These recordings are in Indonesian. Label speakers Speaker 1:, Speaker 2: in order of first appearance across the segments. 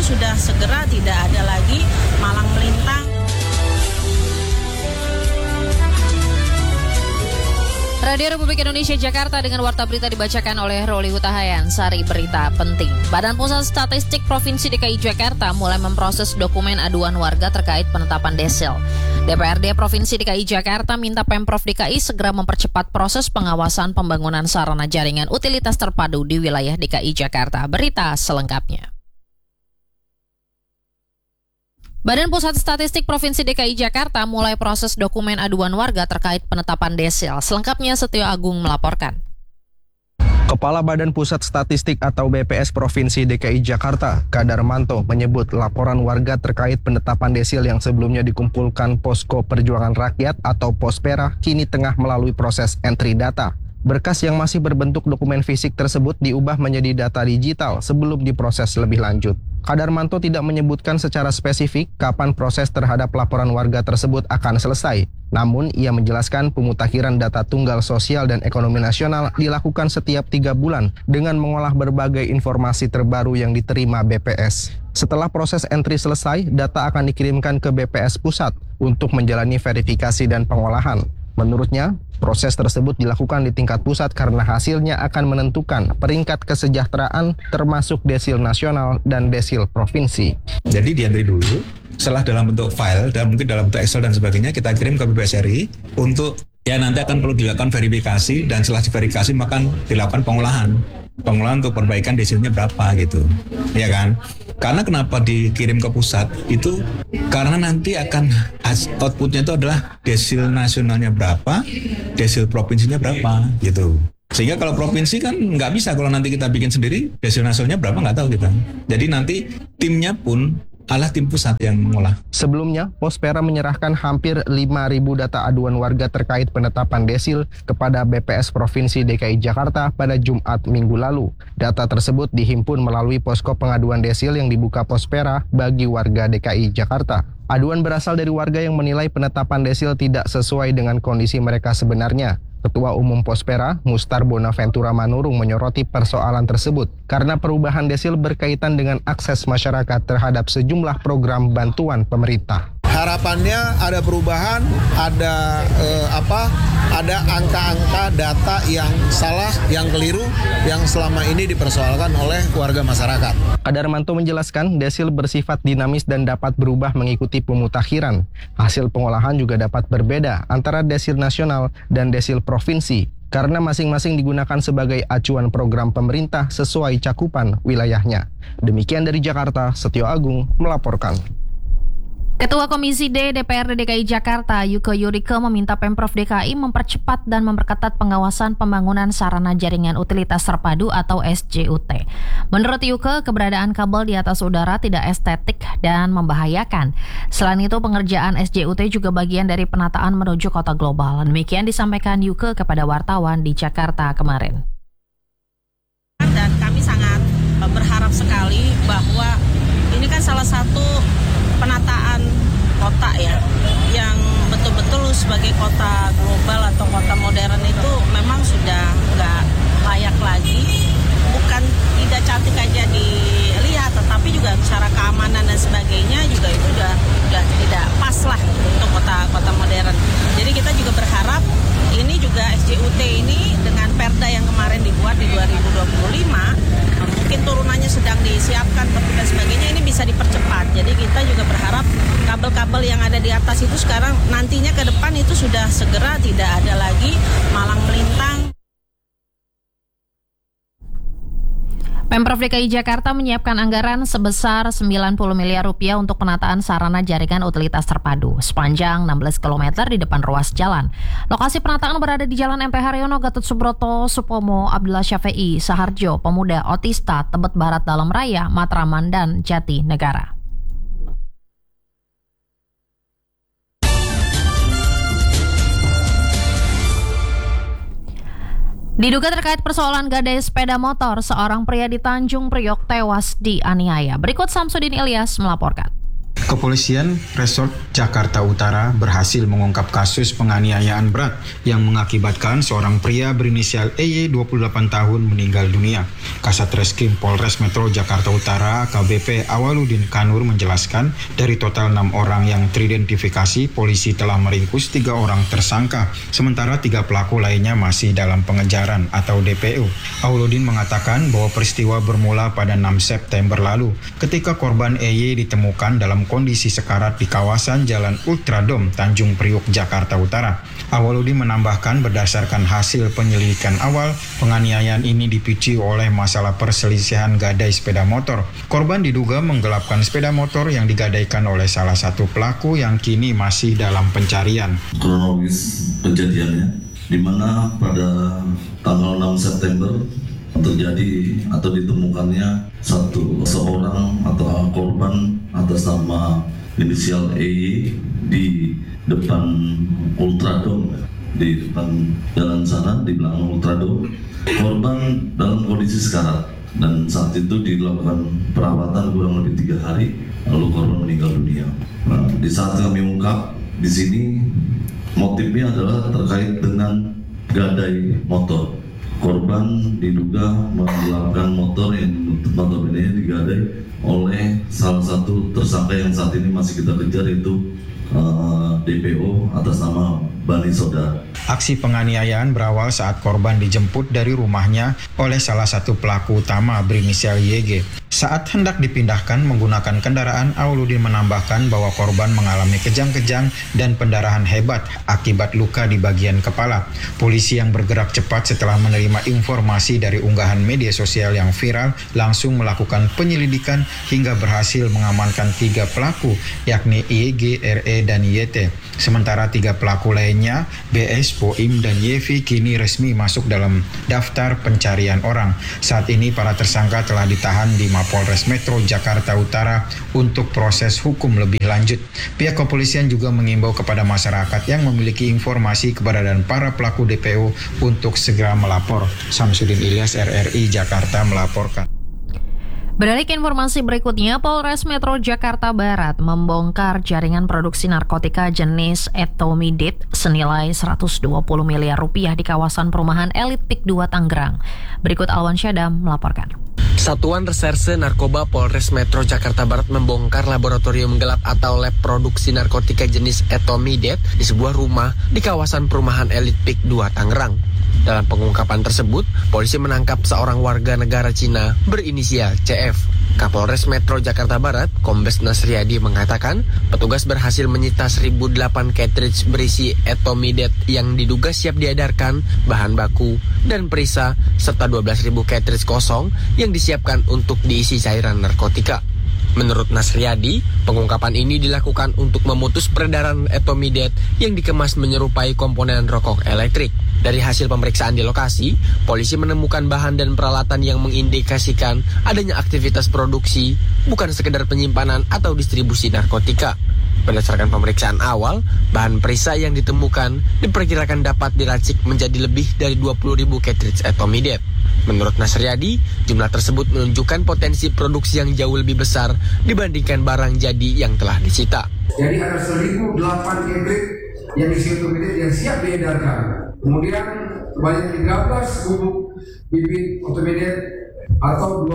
Speaker 1: itu sudah segera tidak ada lagi malang melintang.
Speaker 2: Radio Republik Indonesia Jakarta dengan warta berita dibacakan oleh Roli Hutahayan. Sari berita penting. Badan Pusat Statistik Provinsi DKI Jakarta mulai memproses dokumen aduan warga terkait penetapan desil. DPRD Provinsi DKI Jakarta minta Pemprov DKI segera mempercepat proses pengawasan pembangunan sarana jaringan utilitas terpadu di wilayah DKI Jakarta. Berita selengkapnya. Badan Pusat Statistik Provinsi DKI Jakarta mulai proses dokumen aduan warga terkait penetapan desil. Selengkapnya Setio Agung melaporkan.
Speaker 3: Kepala Badan Pusat Statistik atau BPS Provinsi DKI Jakarta, Kadarmanto, menyebut laporan warga terkait penetapan desil yang sebelumnya dikumpulkan Posko Perjuangan Rakyat atau Pospera kini tengah melalui proses entry data. Berkas yang masih berbentuk dokumen fisik tersebut diubah menjadi data digital sebelum diproses lebih lanjut. Kadarmanto tidak menyebutkan secara spesifik kapan proses terhadap laporan warga tersebut akan selesai. Namun, ia menjelaskan pemutakhiran data tunggal sosial dan ekonomi nasional dilakukan setiap 3 bulan dengan mengolah berbagai informasi terbaru yang diterima BPS. Setelah proses entry selesai, data akan dikirimkan ke BPS Pusat untuk menjalani verifikasi dan pengolahan. Menurutnya, proses tersebut dilakukan di tingkat pusat karena hasilnya akan menentukan peringkat kesejahteraan termasuk desil nasional dan desil provinsi.
Speaker 4: Jadi diantri dulu, setelah dalam bentuk file dan mungkin dalam bentuk Excel dan sebagainya kita kirim ke BPS RI untuk nanti akan perlu dilakukan verifikasi dan setelah diverifikasi maka dilakukan pengolahan untuk perbaikan desilnya berapa gitu, ya kan? Karena kenapa dikirim ke pusat itu karena nanti akan outputnya itu adalah desil nasionalnya berapa, desil provinsinya berapa gitu. Sehingga kalau provinsi kan nggak bisa kalau nanti kita bikin sendiri desil nasionalnya berapa nggak tahu kita. Jadi nanti timnya pun adalah tim pusat yang mengolah.
Speaker 3: Sebelumnya, Pospera menyerahkan hampir 5.000 data aduan warga terkait penetapan desil kepada BPS Provinsi DKI Jakarta pada Jumat minggu lalu. Data tersebut dihimpun melalui posko pengaduan desil yang dibuka Pospera bagi warga DKI Jakarta. Aduan berasal dari warga yang menilai penetapan desil tidak sesuai dengan kondisi mereka sebenarnya. Ketua Umum Pospera, Mustar Bonaventura Manurung menyoroti persoalan tersebut karena perubahan desil berkaitan dengan akses masyarakat terhadap sejumlah program bantuan pemerintah.
Speaker 5: Harapannya ada perubahan, ada angka-angka data yang salah, yang keliru, yang selama ini dipersoalkan oleh warga masyarakat.
Speaker 3: Kadarmanto menjelaskan desil bersifat dinamis dan dapat berubah mengikuti pemutakhiran. Hasil pengolahan juga dapat berbeda antara desil nasional dan desil provinsi karena masing-masing digunakan sebagai acuan program pemerintah sesuai cakupan wilayahnya. Demikian dari Jakarta, Setio Agung melaporkan.
Speaker 2: Ketua Komisi D DPRD DKI Jakarta, Yuke Yurike, meminta Pemprov DKI mempercepat dan memperketat pengawasan pembangunan sarana jaringan utilitas terpadu atau SJUT. Menurut Yuke, keberadaan kabel di atas udara tidak estetik dan membahayakan. Selain itu, pengerjaan SJUT juga bagian dari penataan menuju kota global. Demikian disampaikan Yuke kepada wartawan di Jakarta kemarin.
Speaker 1: Dan kami sangat berharap sekali bahwa ini kan salah satu penataan kota ya, yang betul-betul sebagai kota global atau kota modern itu memang sudah nggak layak lagi. Bukan tidak cantik aja dilihat, tetapi juga secara keamanan dan sebagainya juga itu udah tidak pas lah untuk kota modern. Jadi kita juga berharap ini juga SJUT ini dengan perda yang kemarin dibuat di 2025, mungkin turunannya sedang disiapkan dan sebagainya, ini bisa dipercepat. Jadi kita juga berharap kabel-kabel yang ada di atas itu sekarang nantinya ke depan itu sudah segera tidak ada lagi malang melintang.
Speaker 2: Pemprov DKI Jakarta menyiapkan anggaran sebesar 90 miliar rupiah untuk penataan sarana jaringan utilitas terpadu sepanjang 16 km di depan ruas jalan. Lokasi penataan berada di Jalan MP Haryono, Gatot Subroto, Supomo, Abdullah Syafi'i, Saharjo, Pemuda, Otista, Tebet Barat Dalam Raya, Matraman, dan Jati Negara. Diduga terkait persoalan gadai sepeda motor, seorang pria di Tanjung Priok tewas dianiaya. Berikut Samsudin Ilyas melaporkan.
Speaker 6: Kepolisian Resort Jakarta Utara berhasil mengungkap kasus penganiayaan berat yang mengakibatkan seorang pria berinisial EY 28 tahun meninggal dunia. Kasat Reskrim Polres Metro Jakarta Utara AKBP Awaludin Kanur menjelaskan dari total 6 orang yang teridentifikasi, polisi telah meringkus 3 orang tersangka, sementara 3 pelaku lainnya masih dalam pengejaran atau DPO. Awaludin mengatakan bahwa peristiwa bermula pada 6 September lalu ketika korban EY ditemukan dalam kondisi sekarat di kawasan Jalan Ultradom, Tanjung Priuk, Jakarta Utara. Awaludin menambahkan berdasarkan hasil penyelidikan awal, penganiayaan ini dipicu oleh masalah perselisihan gadai sepeda motor. Korban diduga menggelapkan sepeda motor yang digadaikan oleh salah satu pelaku yang kini masih dalam pencarian.
Speaker 7: Kronologis kejadiannya, di mana pada tanggal 6 September terjadi atau ditemukannya seorang atau korban atas nama inisial EY di depan Ultradom, di depan jalan sana di belakang Ultradom. Korban dalam kondisi sekarat dan saat itu dilakukan perawatan kurang lebih 3 hari, lalu korban meninggal dunia. Nah, di saat kami ungkap di sini motifnya adalah terkait dengan gadai motor. Korban diduga menggelapkan motor yang notabene digadai oleh salah satu tersangka yang saat ini masih kita kejar, yaitu DPO atas nama Bani Saudara.
Speaker 6: Aksi penganiayaan berawal saat korban dijemput dari rumahnya oleh salah satu pelaku utama berinisial YG. Saat hendak dipindahkan menggunakan kendaraan, Awaludin menambahkan bahwa korban mengalami kejang-kejang dan pendarahan hebat akibat luka di bagian kepala. Polisi yang bergerak cepat setelah menerima informasi dari unggahan media sosial yang viral langsung melakukan penyelidikan hingga berhasil mengamankan 3 pelaku, yakni YG, RE, dan YT. Sementara 3 pelaku lainnya, BS, Poim, dan YV kini resmi masuk dalam daftar pencarian orang. Saat ini para tersangka telah ditahan di Mapolres Metro Jakarta Utara untuk proses hukum lebih lanjut. Pihak kepolisian juga mengimbau kepada masyarakat yang memiliki informasi keberadaan para pelaku DPO untuk segera melapor. Samsudin Ilyas, RRI Jakarta melaporkan.
Speaker 2: Beralih ke informasi berikutnya, Polres Metro Jakarta Barat membongkar jaringan produksi narkotika jenis etomidate senilai 120 miliar rupiah di kawasan perumahan elit PIK 2 Tangerang. Berikut Alwan Syadam melaporkan.
Speaker 8: Satuan Reserse Narkoba Polres Metro Jakarta Barat membongkar laboratorium gelap atau lab produksi narkotika jenis etomidate di sebuah rumah di kawasan perumahan elit PIK 2 Tangerang. Dalam pengungkapan tersebut, polisi menangkap seorang warga negara Cina berinisial CF. Kapolres Metro Jakarta Barat, Kombes Nasriadi mengatakan, petugas berhasil menyita 1008 cartridge berisi etomidate yang diduga siap diedarkan, bahan baku, dan perisa, serta 12.000 cartridge kosong yang disiapkan untuk diisi cairan narkotika. Menurut Nasriadi, pengungkapan ini dilakukan untuk memutus peredaran etomidate yang dikemas menyerupai komponen rokok elektrik. Dari hasil pemeriksaan di lokasi, polisi menemukan bahan dan peralatan yang mengindikasikan adanya aktivitas produksi, bukan sekedar penyimpanan atau distribusi narkotika. Berdasarkan pemeriksaan awal, bahan perisa yang ditemukan diperkirakan dapat diracik menjadi lebih dari 20.000 cartridge etomidate. Menurut Nasriadi, jumlah tersebut menunjukkan potensi produksi yang jauh lebih besar dibandingkan barang jadi yang telah disita.
Speaker 9: Jadi ada 1.008 cartridge yang isi etomidate yang siap diedarkan. Kemudian sebanyak 13 bubuk bibit etomidate atau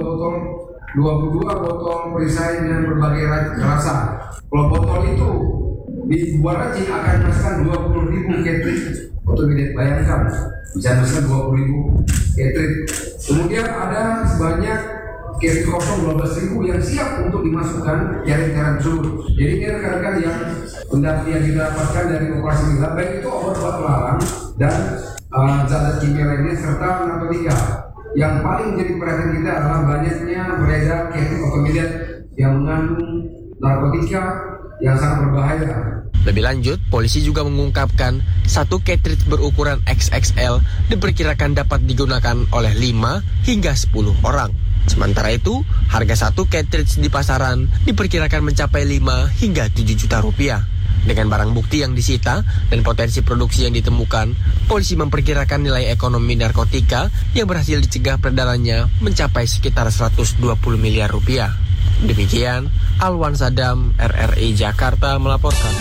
Speaker 9: 22 botol perisai dengan berbagai rasa. Kalau botol itu dibuat racik akan menghasilkan 20.000 cartridge etomidate. Bayangkan, bisa menghasilkan 20.000 cartridge. Kemudian ada sebanyak cartridge kosong 12.000 yang siap untuk dimasukkan jaring-jaring tersebut. Jadi ini rekan-rekan yang kita dapatkan dari operasi kita, baik itu obat-obat terlarang dan zat kimia lainnya serta narkotika. Yang paling menjadi perhatian kita adalah banyaknya beredar cartridge etomidate yang mengandung narkotika yang sangat berbahaya.
Speaker 8: Lebih lanjut, polisi juga mengungkapkan satu cartridge berukuran XXL diperkirakan dapat digunakan oleh 5 hingga 10 orang. Sementara itu, harga satu cartridge di pasaran diperkirakan mencapai 5 hingga 7 juta rupiah. Dengan barang bukti yang disita dan potensi produksi yang ditemukan, polisi memperkirakan nilai ekonomi narkotika yang berhasil dicegah peredarannya mencapai sekitar 120 miliar rupiah. Demikian, Alwan Sadam, RRI Jakarta melaporkan.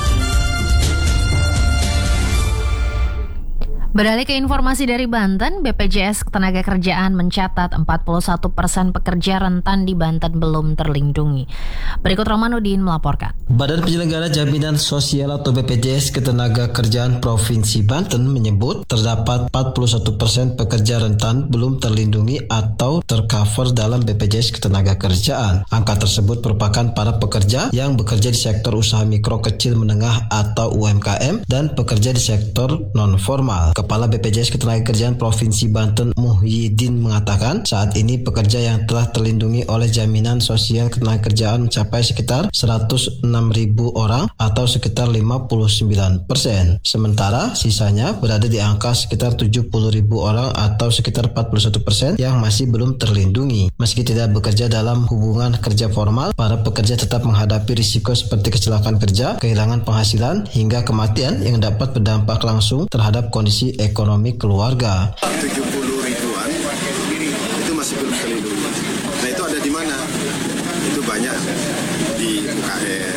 Speaker 2: Beralih ke informasi dari Banten, BPJS Ketenagakerjaan mencatat 41% pekerja rentan di Banten belum terlindungi. Berikut Romanudin melaporkan.
Speaker 10: Badan Penyelenggara Jaminan Sosial atau BPJS Ketenagakerjaan Provinsi Banten menyebut terdapat 41% pekerja rentan belum terlindungi atau tercover dalam BPJS Ketenagakerjaan. Angka tersebut merupakan para pekerja yang bekerja di sektor usaha mikro kecil menengah atau UMKM dan pekerja di sektor non-formal. Kepala BPJS Ketenagakerjaan Provinsi Banten Muhyiddin mengatakan saat ini pekerja yang telah terlindungi oleh Jaminan Sosial Ketenagakerjaan mencapai sekitar 106.000 orang atau sekitar 59%. Sementara sisanya berada di angka sekitar 70.000 orang atau sekitar 41% yang masih belum terlindungi. Meski tidak bekerja dalam hubungan kerja formal, para pekerja tetap menghadapi risiko seperti kecelakaan kerja, kehilangan penghasilan, hingga kematian yang dapat berdampak langsung terhadap kondisi ekonomi keluarga.
Speaker 11: 70 ribuan itu masih belum terlindungi. Nah itu ada di mana? Itu banyak di UKM,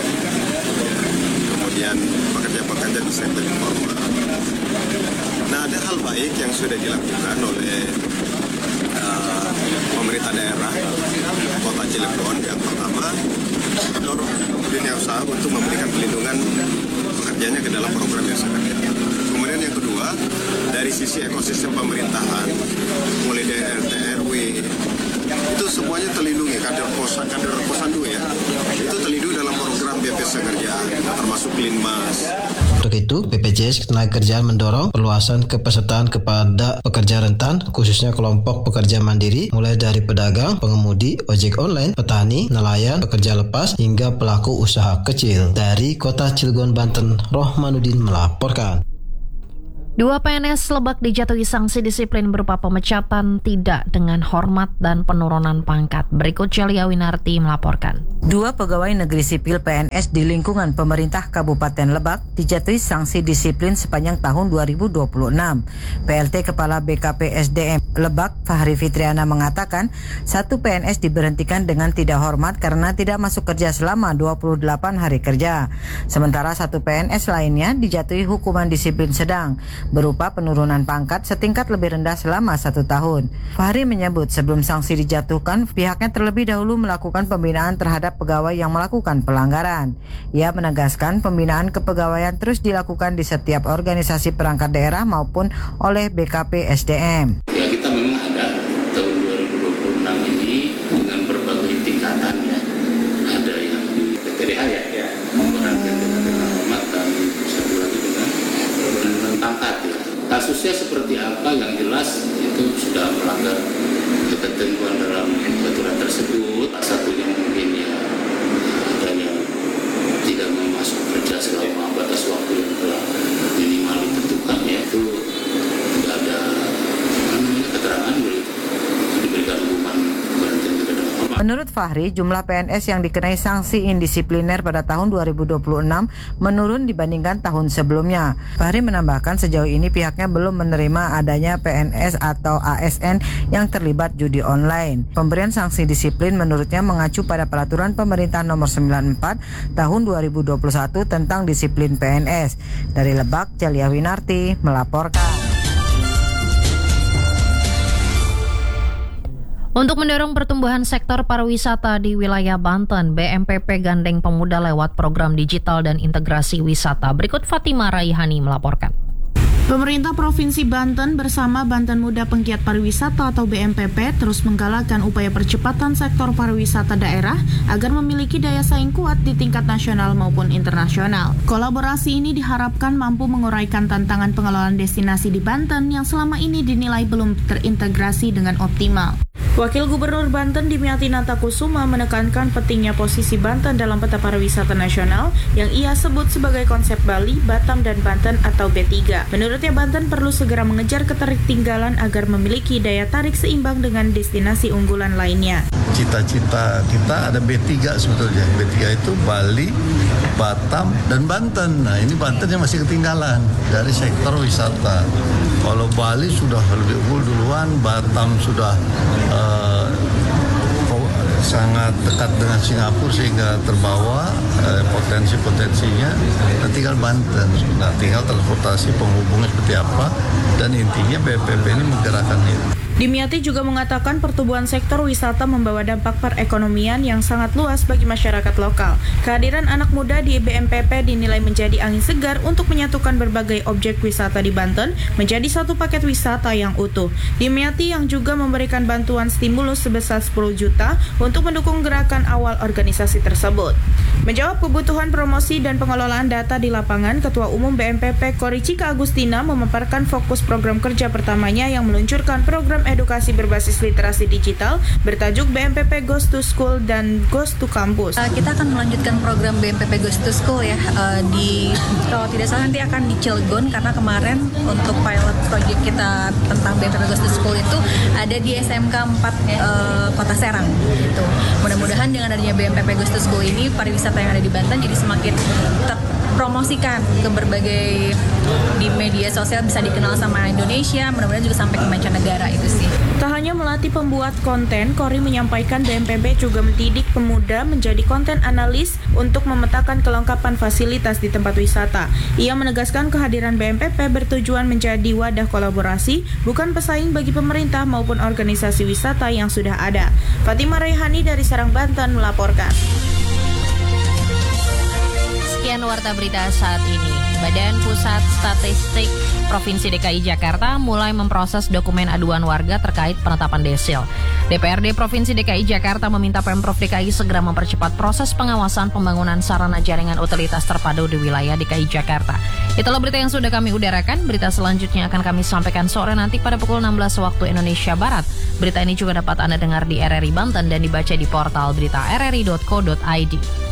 Speaker 11: kemudian pekerja-pekerja di sektor informal. Nah ada hal baik yang sudah dilakukan oleh pemerintah daerah Kota Cilegon. Yang pertama, mendorong dunia usaha untuk memberikan perlindungan pekerjanya ke dalam program yang sangat ketat. Kemudian yang kedua, dari sisi ekosistem pemerintahan, mulai dari RT, RW, itu semuanya terlindungi. Kader posyandu ya, itu terlindungi dalam program BPJS Ketenagakerjaan, termasuk Linmas.
Speaker 10: Untuk itu, BPJS Ketenagakerjaan mendorong perluasan kepesertaan kepada pekerja rentan, khususnya kelompok pekerja mandiri, mulai dari pedagang, pengemudi, ojek online, petani, nelayan, pekerja lepas, hingga pelaku usaha kecil. Dari Kota Cilegon, Banten, Rohmanudin melaporkan.
Speaker 2: 2 PNS Lebak dijatuhi sanksi disiplin berupa pemecatan tidak dengan hormat dan penurunan pangkat. Berikut Celia Winarti melaporkan.
Speaker 12: 2 pegawai negeri sipil PNS di lingkungan pemerintah Kabupaten Lebak dijatuhi sanksi disiplin sepanjang tahun 2026. PLT Kepala BKP SDM Lebak Fahri Fitriana mengatakan 1 PNS diberhentikan dengan tidak hormat karena tidak masuk kerja selama 28 hari kerja. Sementara 1 PNS lainnya dijatuhi hukuman disiplin sedang berupa penurunan pangkat setingkat lebih rendah selama 1 tahun. Fahri menyebut sebelum sanksi dijatuhkan, pihaknya terlebih dahulu melakukan pembinaan terhadap pegawai yang melakukan pelanggaran. Ia menegaskan pembinaan kepegawaian terus dilakukan di setiap organisasi perangkat daerah maupun oleh BKP SDM.
Speaker 13: Ya, kita memang ada tahun 2026 ini dengan berbagai tingkatan ya. Ada yang di PTDH ya, memperhatikan dengan hormat dan satu lagi dengan penurunan pangkat ya. Kasusnya seperti apa yang jelas itu sudah melanggar ketentuan dalam peraturan tersebut. Satunya mungkin ya ada yang tidak mau masuk kerja selama batas waktu yang telah minimal ditentukan, yaitu tidak ada keterangan diberikan hukuman berhenti tidak dengan hormat.
Speaker 12: Menurut Fahri, jumlah PNS yang dikenai sanksi indisipliner pada tahun 2026 menurun dibandingkan tahun sebelumnya. Fahri menambahkan sejauh ini pihaknya belum menerima adanya PNS atau ASN yang terlibat judi online. Pemberian sanksi disiplin menurutnya mengacu pada peraturan pemerintah nomor 94 tahun 2021 tentang disiplin PNS. Dari Lebak, Celia Winarti melaporkan.
Speaker 2: Untuk mendorong pertumbuhan sektor pariwisata di wilayah Banten, BMPP gandeng pemuda lewat program digital dan integrasi wisata. Berikut Fatima Raihani melaporkan.
Speaker 14: Pemerintah Provinsi Banten bersama Banten Muda Penggiat Pariwisata atau BMPP terus menggalakkan upaya percepatan sektor pariwisata daerah agar memiliki daya saing kuat di tingkat nasional maupun internasional. Kolaborasi ini diharapkan mampu menguraikan tantangan pengelolaan destinasi di Banten yang selama ini dinilai belum terintegrasi dengan optimal. Wakil Gubernur Banten Dimyati Natakusuma menekankan pentingnya posisi Banten dalam peta pariwisata nasional yang ia sebut sebagai konsep Bali, Batam, dan Banten atau B3. Menurutnya Banten perlu segera mengejar ketertinggalan agar memiliki daya tarik seimbang dengan destinasi unggulan lainnya.
Speaker 15: Cita-cita kita ada B3 sebetulnya. B3 itu Bali, Batam, dan Banten. Nah ini Banten yang masih ketinggalan dari sektor wisata. Kalau Bali sudah lebih unggul duluan, Batam sudah sangat dekat dengan Singapura sehingga terbawa potensi-potensinya. Nah, tinggal Banten. Nah, tinggal transportasi penghubungnya seperti apa, dan intinya BPP ini menggerakkan itu.
Speaker 14: Dimyati juga mengatakan pertumbuhan sektor wisata membawa dampak perekonomian yang sangat luas bagi masyarakat lokal. Kehadiran anak muda di BMPP dinilai menjadi angin segar untuk menyatukan berbagai objek wisata di Banten menjadi satu paket wisata yang utuh. Dimyati yang juga memberikan bantuan stimulus sebesar 10 juta untuk mendukung gerakan awal organisasi tersebut. Menjawab kebutuhan promosi dan pengelolaan data di lapangan, Ketua Umum BMPP Koricika Agustina memaparkan fokus program kerja pertamanya yang meluncurkan program edukasi berbasis literasi digital bertajuk BMPP Goes to School dan Goes to Campus.
Speaker 16: Kita akan melanjutkan program BMPP Goes to School ya, kalau tidak salah nanti akan di Cilegon, karena kemarin untuk pilot project kita tentang BMPP Goes to School itu ada di SMK 4 Kota Serang gitu. Mudah-mudahan dengan adanya BMPP Goes to School ini pariwisata yang ada di Banten jadi semakin terpromosikan ke berbagai di media sosial, bisa dikenal sama Indonesia, mudah-mudahan juga sampai ke mancanegara itu sih.
Speaker 14: Tak hanya melatih pembuat konten, Kori menyampaikan BMPP juga mendidik pemuda menjadi konten analis untuk memetakan kelengkapan fasilitas di tempat wisata. Ia menegaskan kehadiran BMPP bertujuan menjadi wadah kolaborasi, bukan pesaing bagi pemerintah maupun organisasi wisata yang sudah ada. Fatimah Raihani dari Serang, Banten melaporkan.
Speaker 2: Sekian warta berita saat ini. Badan Pusat Statistik Provinsi DKI Jakarta mulai memproses dokumen aduan warga terkait penetapan desil. DPRD Provinsi DKI Jakarta meminta Pemprov DKI segera mempercepat proses pengawasan pembangunan sarana jaringan utilitas terpadu di wilayah DKI Jakarta. Itulah berita yang sudah kami udarakan. Berita selanjutnya akan kami sampaikan sore nanti pada pukul 16 waktu Indonesia Barat. Berita ini juga dapat Anda dengar di RRI Banten dan dibaca di portal berita rri.co.id.